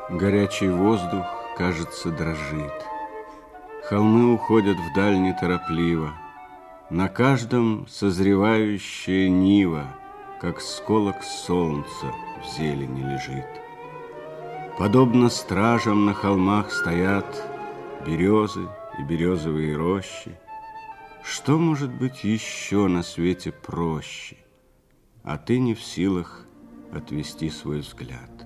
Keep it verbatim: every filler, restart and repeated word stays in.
Горячий воздух, кажется, дрожит. Холмы уходят вдаль неторопливо. На каждом созревающая нива, как сколок солнца, в зелени лежит. Подобно стражам на холмах стоят березы и березовые рощи. Что может быть еще на свете проще? А ты не в силах отвести свой взгляд.